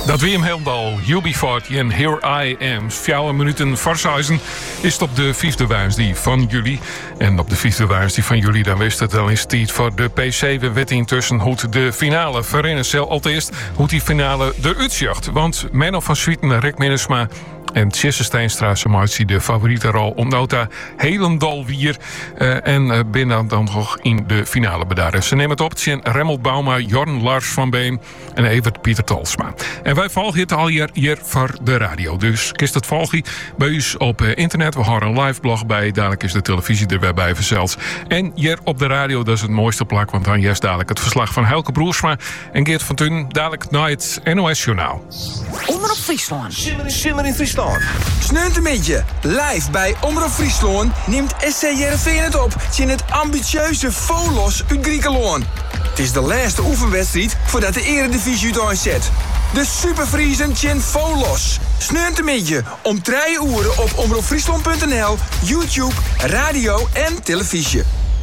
Dat wie hem helemaal UB40 en Here I Am. 4 minuten verseizen is het op de 5e Woensdag van juli. En op de 5e Woensdag van juli, dan wist het, dan is het tijd voor de PC. We weten intussen hoe de finale verennen zal. Allereerst hoe die finale eruit ziet. Want Menno van Swieten, Rick Minnesma en Tjesse Steenstra maakt de favoriete rol om nota helendal weer en binnen dan nog in de finale bedaren. Ze nemen het op tegen Remmel Bauma, Jorn Lars van Beem en Evert Pieter Talsma. En wij volgen het al hier voor de radio. Dus kist het volgen bij ons op internet. We houden een live blog bij. Dadelijk is de televisie er weer bij verzeld. En hier op de radio, dat is het mooiste plak. Want dan is dadelijk het verslag van Helke Broersma en Geert van Thun. Dadelijk naar het NOS Journaal. Omroep Friesland. Simmer in Friesland. Sneuntemiddje, live bij Omroep Friesland neemt SC Heerenveen het op tegen het ambitieuze Volos uit Griekenland. Het is de laatste oefenwedstrijd voordat de eredivisie het aanzet. De Supervriezen tegen Volos. Sneuntemiddje om 3 uur op omroepfriesland.nl, YouTube, radio en televisie.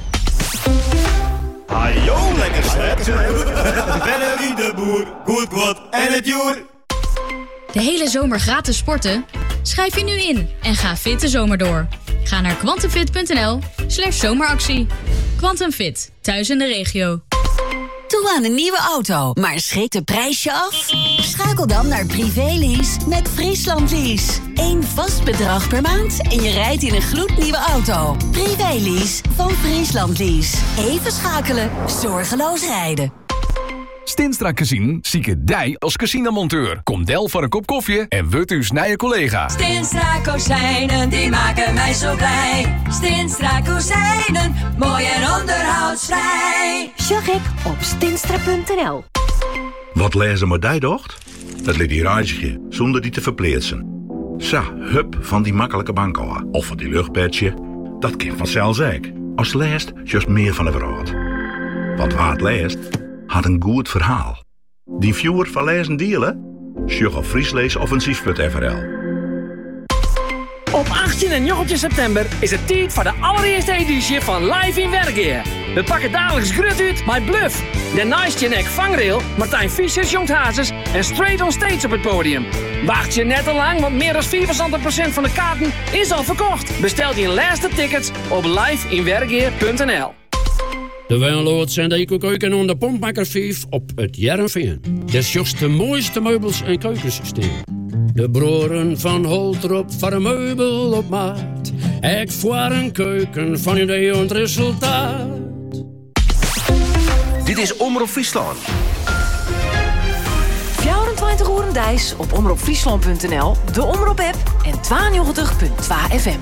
Hallo, lekker slet. Bennerie de Boer, goed wat en het joer. De hele zomer gratis sporten? Schrijf je nu in en ga fit de zomer door. Ga naar quantumfit.nl/zomeractie. Quantum Fit, thuis in de regio. Toe aan een nieuwe auto, maar schrikt de prijsje af? Schakel dan naar Privélease met Friesland Lease. 1 vast bedrag per maand en je rijdt in een gloednieuwe auto. Privélease van Friesland Lease. Even schakelen, zorgeloos rijden. Stinstra Casino zieke dij als casinomonteur. Kom del voor een kop koffie en word uw snije collega. Stinstra kozijnen, die maken mij zo blij. Stinstra kozijnen, mooi en onderhoudsvrij. Zag ik op stinstra.nl. Wat lezen maar die docht? Het liet die reisje, zonder die te verpleetsen. Sa, hup van die makkelijke bankoa. Of van die luchtpetje. Dat kind vanzelf zeker. Als leest, just meer van de wereld. Want waar het leest, had een goed verhaal. Die viewer van lezen dealen? Sjug op friesleesoffensief.nl. Op 18 en 19 september is het tijd voor de allereerste editie van Live in Wergeer. We pakken dagelijks grut uit bij Bluff. Daarnaast je nek vangrail, Martijn Fischers, Jongt Hazes en Straight on Stage op het podium. Wacht je net te lang, want meer dan 74% van de kaarten is al verkocht. Bestel je laatste tickets op liveinwergeer.nl. De Wijnlood zijn de eco-keuken en de Pompmaker 5 op het Heerenveen. Dat is juist de mooiste meubels en keukensysteem. De broeren van Holtrop voor een meubel op maat. Ik voor een keuken van idee en resultaat. Dit is Omroep Friesland. 24 uur dijs op omroepfriesland.nl, de Omroep-app en 92.2 FM.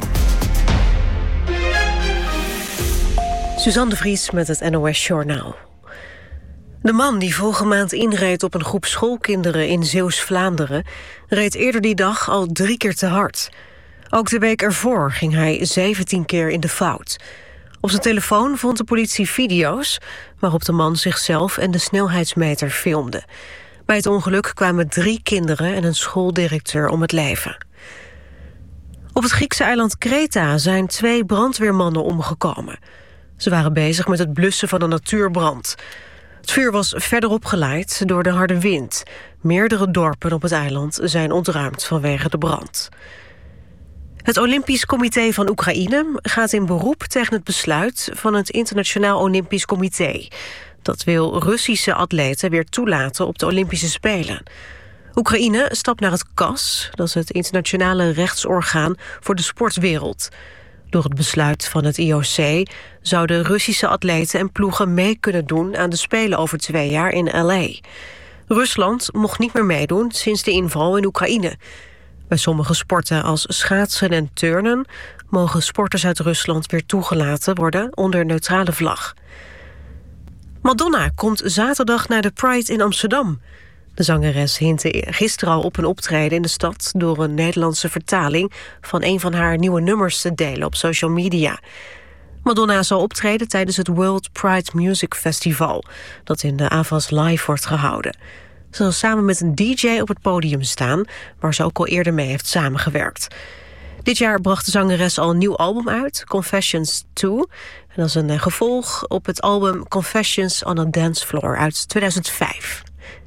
Suzanne de Vries met het NOS Journaal. De man die vorige maand inreed op een groep schoolkinderen in Zeeuws-Vlaanderen reed eerder die dag al 3 keer te hard. Ook de week ervoor ging hij 17 keer in de fout. Op zijn telefoon vond de politie video's waarop de man zichzelf en de snelheidsmeter filmde. Bij het ongeluk kwamen 3 kinderen en een schooldirecteur om het leven. Op het Griekse eiland Kreta zijn 2 brandweermannen omgekomen. Ze waren bezig met het blussen van een natuurbrand. Het vuur was verderop geleid door de harde wind. Meerdere dorpen op het eiland zijn ontruimd vanwege de brand. Het Olympisch Comité van Oekraïne gaat in beroep tegen het besluit van het Internationaal Olympisch Comité. Dat wil Russische atleten weer toelaten op de Olympische Spelen. Oekraïne stapt naar het CAS, dat is het internationale rechtsorgaan voor de sportwereld. Door het besluit van het IOC zouden Russische atleten en ploegen mee kunnen doen aan de Spelen over 2 jaar in LA. Rusland mocht niet meer meedoen sinds de inval in Oekraïne. Bij sommige sporten als schaatsen en turnen mogen sporters uit Rusland weer toegelaten worden onder neutrale vlag. Madonna komt zaterdag naar de Pride in Amsterdam. De zangeres hintte gisteren al op een optreden in de stad door een Nederlandse vertaling van een van haar nieuwe nummers te delen op social media. Madonna zal optreden tijdens het World Pride Music Festival, dat in de Avas Live wordt gehouden. Ze zal samen met een DJ op het podium staan, waar ze ook al eerder mee heeft samengewerkt. Dit jaar bracht de zangeres al een nieuw album uit, Confessions 2. En dat is een gevolg op het album Confessions on a Dance Floor uit 2005.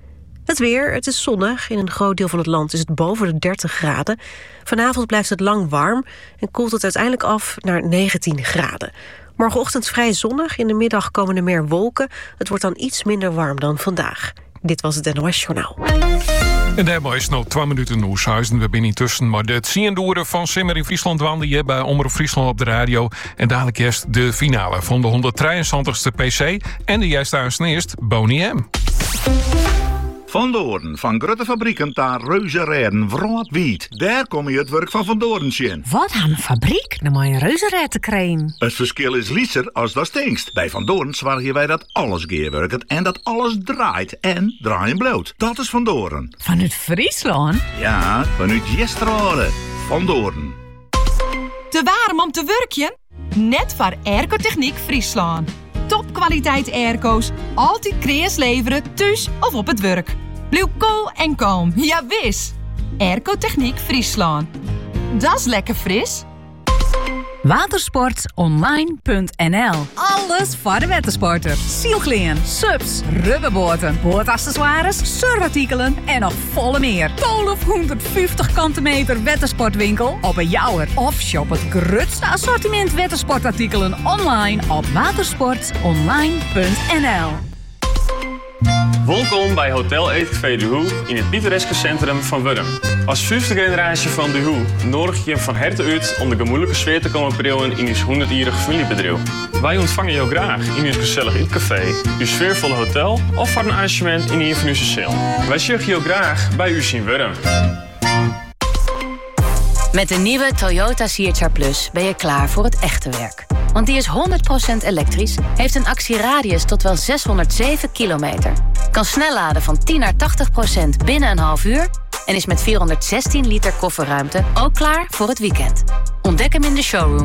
Het weer, het is zonnig. In een groot deel van het land is het boven de 30 graden. Vanavond blijft het lang warm en koelt het uiteindelijk af naar 19 graden. Morgenochtend vrij zonnig, in de middag komen er meer wolken. Het wordt dan iets minder warm dan vandaag. Dit was het NOS Journaal. En daarbij is nog 2 minuten Oeshuizen. We zijn intussen, maar de Tsiendoeren van Simmer in Friesland wandelen je bij Omroep Friesland op de radio. En dadelijk eerst de finale van de 173ste PC. En de juist aan eerst Boney M. Van Doorn, van grote fabrieken naar reuzenrijden, wroad-wiet. Daar kom je het werk van Van Doorn zien. Wat aan een fabriek? Dan moet je een reuzenrijden krijgen. Het verschil is lieser als dat stinkst. Bij Van Doorn zorgen wij dat alles geerwerkt en dat alles draait en draaien bloot. Dat is Van Doorn. Vanuit Friesland? Ja, vanuit Jestrade. Van Doorn. Te warm om te werkjen? Net voor Airco-techniek Friesland. Topkwaliteit airco's, altijd kreas leveren, thuis of op het werk. Blijf koel en kalm, ja wis. Airco-techniek Friesland. Dat is lekker fris. Watersportonline.nl. Alles voor de watersporter. Zielgleën, subs, rubberboten, boordaccessoires, surfartikelen en nog volle meer. 1250 kanten meter watersportwinkel op een jouwer. Of shop het grootste assortiment watersportartikelen online op watersportonline.nl. Welkom bij Hotel Eetcafé De Hoe in het pittoreske centrum van Wurm. Als 5e generatie van De Hoe nodig je je van harte uit om de gemoedelijke sfeer te komen proeven in ons 100-jarig familiebedrijf. Wij ontvangen jou graag in ons gezellig eetcafé, uw sfeervolle hotel of voor een arrangement in een van onze cel. Wij zorgen jou graag bij u in Wurm. Met de nieuwe Toyota CHR Plus ben je klaar voor het echte werk. Want die is 100% elektrisch, heeft een actieradius tot wel 607 kilometer. Kan snel laden van 10 naar 80% binnen een half uur. En is met 416 liter kofferruimte ook klaar voor het weekend. Ontdek hem in de showroom